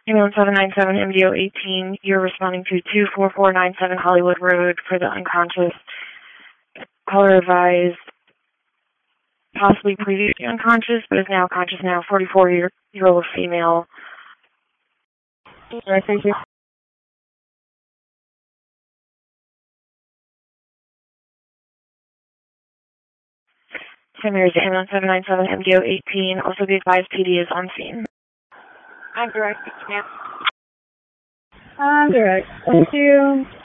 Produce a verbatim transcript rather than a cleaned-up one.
Ambulance seven nine seven M D O eighteen, you're responding to two four four nine seven Hollywood Road for the unconscious. Caller advised, possibly previously unconscious, but is now conscious now, forty-four-year-old female. All right, thank you. Saint Mary's Ambulance seven nine seven M D O eighteen, also be advised P D is on scene. I'm direct, ma'am. I'm direct. Thank you.